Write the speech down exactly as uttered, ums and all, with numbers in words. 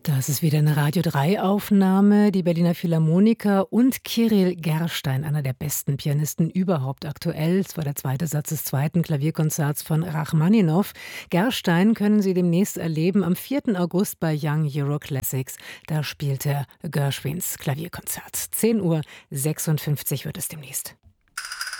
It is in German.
Das ist wieder eine Radio drei Aufnahme. Die Berliner Philharmoniker und Kyrill Gerstein, einer der besten Pianisten überhaupt aktuell. Es war der zweite Satz des zweiten Klavierkonzerts von Rachmaninow. Gerstein können Sie demnächst erleben am vierten August bei Young Euro Classics. Da spielt er Gershwins Klavierkonzert. zehn Uhr sechsundfünfzig wird es demnächst.